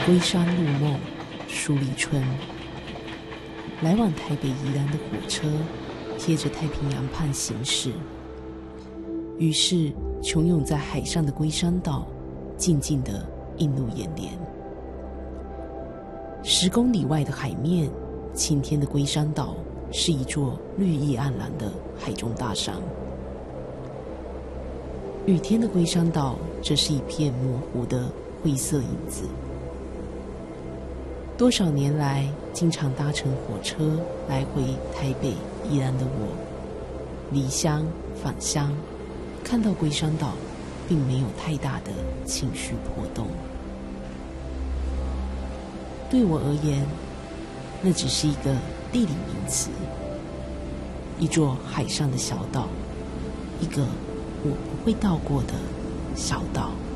龟山路梦书立春，来往台北宜兰的火车贴着太平洋畔行驶，于是穹涌在海上的龟山岛静静地映入眼帘。10公里外的海面，晴天的龟山岛是一座绿意盎然的海中大山，雨天的龟山岛则是一片模糊的灰色影子。多少年来经常搭乘火车来回台北宜兰的我，离乡返乡，看到龟山岛并没有太大的情绪波动。对我而言，那只是一个地理名词，一座海上的小岛，一个我不会到过的小岛。